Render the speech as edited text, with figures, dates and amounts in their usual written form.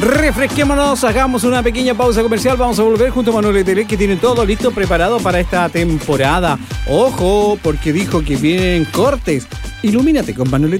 Refresquémonos, hagamos una pequeña pausa comercial. Vamos a volver junto a Manuel Letelier, que tiene todo listo, preparado para esta temporada. Ojo, porque dijo que vienen cortes. Ilumínate con Manuel